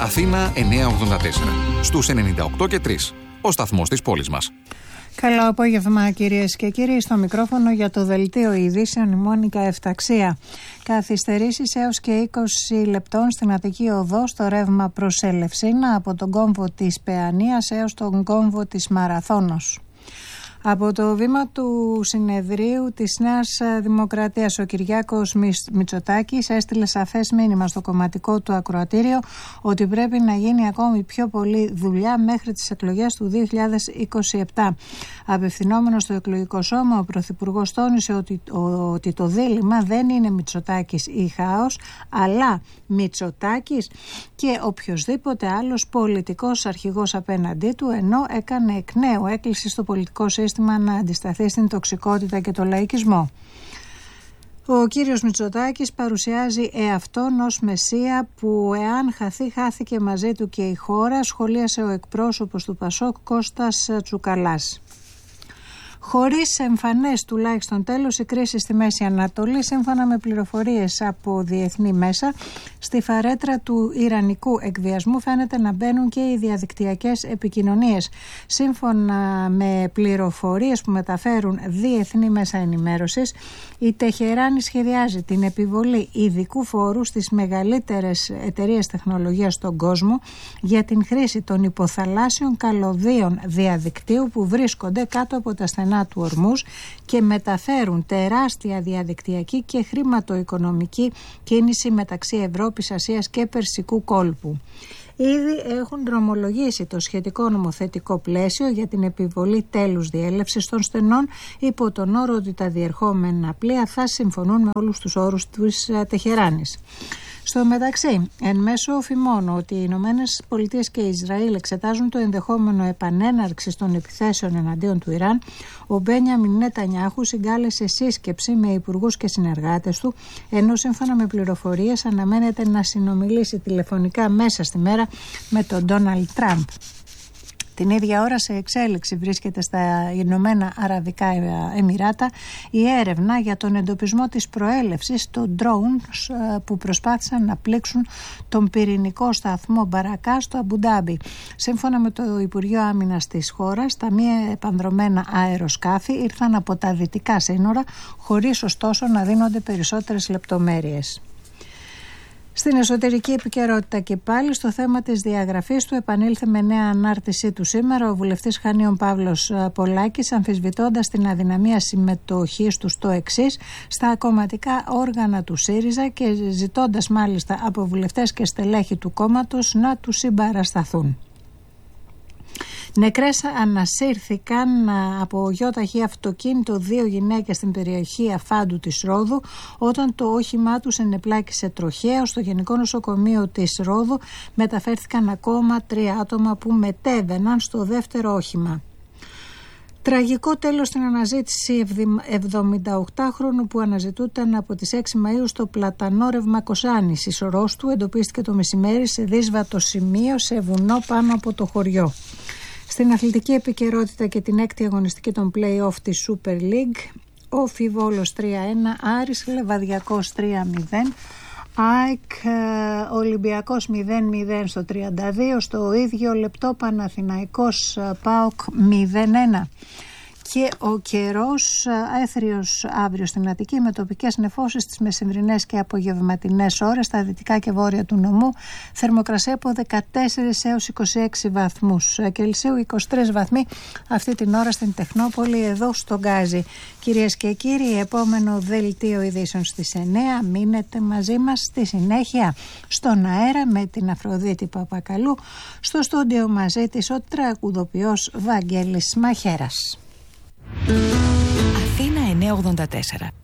Αθήνα 984. Στους 98 και 3. Ο σταθμός της πόλης μας. Καλό απόγευμα κυρίες και κύριοι, στο μικρόφωνο για το δελτίο ειδήσεων η Μόνικα Εφταξία. Καθυστερήσεις έως και 20 λεπτών στην Αττική Οδό στο ρεύμα προς Ελευσίνα από τον κόμβο της Παιανίας έως τον κόμβο της Μαραθώνος. Από το βήμα του συνεδρίου της Νέας Δημοκρατίας, ο Κυριάκος Μητσοτάκης έστειλε σαφές μήνυμα στο κομματικό του ακροατήριο ότι πρέπει να γίνει ακόμη πιο πολλή δουλειά μέχρι τις εκλογές του 2027. Απευθυνόμενος στο εκλογικό σώμα, ο Πρωθυπουργός τόνισε ότι το δίλημμα δεν είναι Μητσοτάκης ή χάος, αλλά Μητσοτάκης και οποιοσδήποτε άλλος πολιτικός αρχηγός απέναντί του, ενώ έκανε εκ νέου έκκληση στο πολιτικό σύστημα να αντισταθεί στην τοξικότητα και το λαϊκισμό. Ο κύριος Μητσοτάκης παρουσιάζει εαυτόν ως μεσσία που εάν χαθεί χάθηκε μαζί του και η χώρα, σχολίασε ο εκπρόσωπος του Πασόκ Κώστας Τσουκαλάς. Χωρίς εμφανές τουλάχιστον τέλος η κρίση στη Μέση Ανατολή, σύμφωνα με πληροφορίες από διεθνή μέσα, στη φαρέτρα του ιρανικού εκβιασμού φαίνεται να μπαίνουν και οι διαδικτυακές επικοινωνίες. Σύμφωνα με πληροφορίες που μεταφέρουν διεθνή μέσα ενημέρωσης, η Τεχεράνη σχεδιάζει την επιβολή ειδικού φόρου στις μεγαλύτερες εταιρείες τεχνολογίας στον κόσμο για την χρήση των υποθαλάσσιων καλωδίων διαδικτύου που βρίσκονται κάτω από τα στενά του Ορμούς και μεταφέρουν τεράστια διαδικτυακή και χρηματοοικονομική κίνηση μεταξύ Ευρώπης, Ασίας και Περσικού κόλπου. Ήδη έχουν δρομολογήσει το σχετικό νομοθετικό πλαίσιο για την επιβολή τέλους διέλευσης των στενών υπό τον όρο ότι τα διερχόμενα πλοία θα συμφωνούν με όλους τους όρους της Τεχεράνης. Στο μεταξύ, εν μέσω φημών ότι οι Ηνωμένες Πολιτείες και Ισραήλ εξετάζουν το ενδεχόμενο επανέναρξης των επιθέσεων εναντίον του Ιράν, ο Μπένιαμιν Νετανιάχου συγκάλεσε σύσκεψη με υπουργούς και συνεργάτες του, ενώ σύμφωνα με πληροφορίες αναμένεται να συνομιλήσει τηλεφωνικά μέσα στη μέρα με τον Ντόναλντ Τραμπ. Την ίδια ώρα σε εξέλιξη βρίσκεται στα Ηνωμένα Αραβικά Εμιράτα η έρευνα για τον εντοπισμό της προέλευσης των drones που προσπάθησαν να πλήξουν τον πυρηνικό σταθμό Μπαρακά στο Αμπουντάμπι. Σύμφωνα με το Υπουργείο Άμυνας της χώρας, τα μη επανδρωμένα αεροσκάφη ήρθαν από τα δυτικά σύνορα, χωρίς ωστόσο να δίνονται περισσότερες λεπτομέρειες. Στην εσωτερική επικαιρότητα και πάλι στο θέμα της διαγραφής του επανήλθε με νέα ανάρτησή του σήμερα ο βουλευτής Χανίων Παύλος Πολάκης, αμφισβητώντας την αδυναμία συμμετοχής του στο εξής στα κομματικά όργανα του ΣΥΡΙΖΑ και ζητώντας μάλιστα από βουλευτές και στελέχη του κόμματος να του συμπαρασταθούν. Νεκρές ανασύρθηκαν από γιοταχή αυτοκίνητο 2 γυναίκες στην περιοχή Αφάντου της Ρόδου όταν το όχημά τους ενεπλάκησε τροχαίο. Στο Γενικό Νοσοκομείο της Ρόδου μεταφέρθηκαν ακόμα 3 άτομα που μετέβαιναν στο δεύτερο όχημα. Τραγικό τέλος στην αναζήτηση 78χρονου που αναζητούταν από τις 6 Μαΐου στο πλατανόρευμα Κοσάνης. Η σωρός του εντοπίστηκε το μεσημέρι σε δύσβατο σημείο σε βουνό πάνω από το χωριό. Στην αθλητική επικαιρότητα και την 6η αγωνιστική των play-off της Super League, ο Φιβόλος 3-1, Άρης Λεβαδιακός 3-0, ΑΕΚ Ολυμπιακός 0-0 στο 32, στο ίδιο λεπτό Παναθηναϊκός ΠΑΟΚ 0-1. Και ο καιρός έθριος αύριο στην Αττική με τοπικές νεφώσεις στις μεσημβρινές και απογευματινές ώρες στα δυτικά και βόρεια του νομού, θερμοκρασία από 14 έως 26 βαθμούς Κελσίου, 23 βαθμοί αυτή την ώρα στην Τεχνόπολη εδώ στο Γκάζι. Κυρίες και κύριοι, επόμενο δελτίο ειδήσεων στις 9, μείνετε μαζί μας. Στη συνέχεια στον αέρα με την Αφροδίτη Παπακαλού, στο στούντιο μαζί της ο τραγουδοποιός Βαγγέλης Μαχέρας. Αθήνα 984.